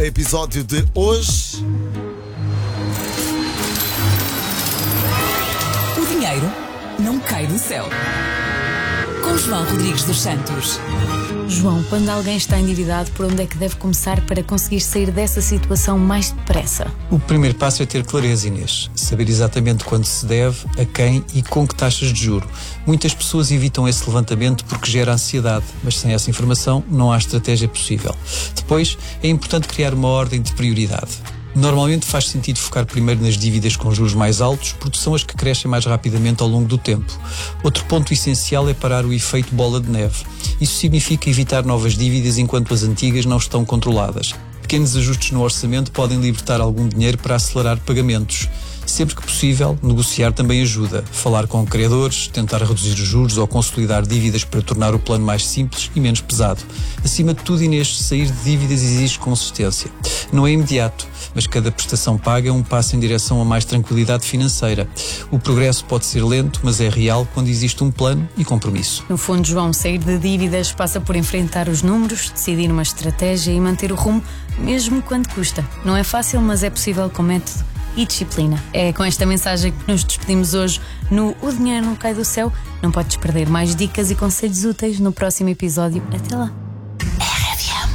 episódio de hoje. O dinheiro não cai do céu. Com João Rodrigues dos Santos. João, quando alguém está endividado, por onde é que deve começar para conseguir sair dessa situação mais depressa? O primeiro passo é ter clareza, Inês. Saber exatamente quanto se deve, a quem e com que taxas de juro. Muitas pessoas evitam esse levantamento porque gera ansiedade, mas sem essa informação não há estratégia possível. Depois, é importante criar uma ordem de prioridade. Normalmente faz sentido focar primeiro nas dívidas com juros mais altos, porque são as que crescem mais rapidamente ao longo do tempo. Outro ponto essencial é parar o efeito bola de neve. Isso significa evitar novas dívidas enquanto as antigas não estão controladas. Pequenos ajustes no orçamento podem libertar algum dinheiro para acelerar pagamentos. Sempre que possível, negociar também ajuda. Falar com credores, tentar reduzir os juros ou consolidar dívidas para tornar o plano mais simples e menos pesado. Acima de tudo, Inês, sair de dívidas exige consistência. Não é imediato, mas cada prestação paga é um passo em direção a mais tranquilidade financeira. O progresso pode ser lento, mas é real quando existe um plano e compromisso. No fundo, João, sair de dívidas passa por enfrentar os números, decidir uma estratégia e manter o rumo, mesmo quando custa. Não é fácil, mas é possível com método e disciplina. É com esta mensagem que nos despedimos hoje no O Dinheiro Não Cai do Céu. Não podes perder mais dicas e conselhos úteis no próximo episódio. Até lá!